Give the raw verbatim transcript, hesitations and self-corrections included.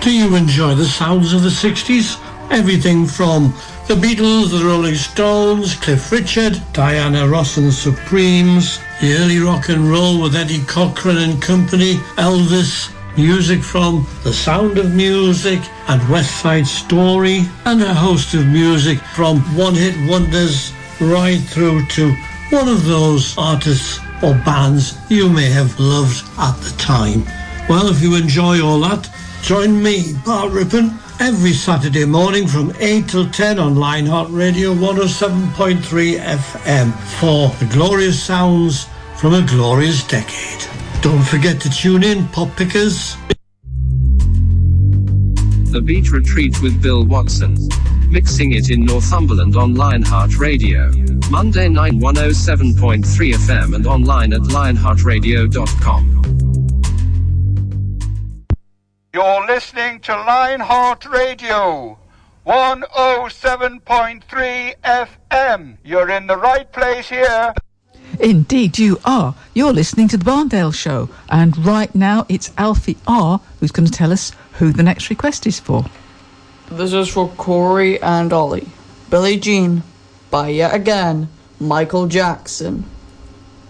Do you enjoy the sounds of the sixties? Everything from the Beatles, the Rolling Stones, Cliff Richard, Diana Ross and the Supremes, the early rock and roll with Eddie Cochran and Company, Elvis, music from The Sound of Music and West Side Story, and a host of music from one-hit wonders right through to one of those artists or bands you may have loved at the time. Well, if you enjoy all that, join me, Bart Rippon, every Saturday morning from eight till ten on Lionheart Radio one oh seven point three F M for the glorious sounds from a glorious decade. Don't forget to tune in, pop pickers. The Beat Retreat with Bill Watson. Mixing it in Northumberland on Lionheart Radio. Monday nine one oh seven point three F M and online at lionheart radio dot com. You're listening to Lionheart Radio, one oh seven point three F M. You're in the right place here. Indeed you are. You're listening to The Barndale Show, and right now it's Alfie R who's going to tell us who the next request is for. This is for Corey and Ollie. Billie Jean, by yet again, Michael Jackson.